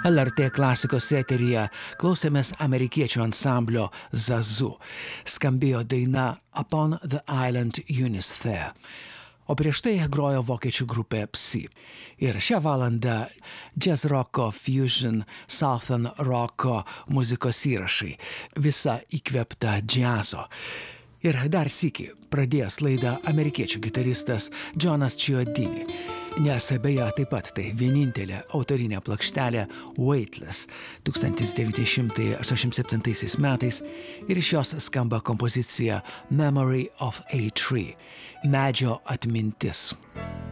LRT klasikos eteryje klausėmės amerikiečių ansamblio Zazu. Skambėjo daina Upon the Island Eunice Fair. O prieš tai grojo vokiečių grupė Psy. Ir šią valandą jazz rocko, fusion, southern rocko muzikos įrašai. Visa įkvėpta džiazo. Ir dar sykį pradėjęs laidą amerikiečių gitaristas Jonas Chiodini. Nes beje taip pat tai vienintelė autorinė plokštelė Weightless 1987 metais ir iš jos skamba kompozicija Memory of a Tree, medžio atmintis.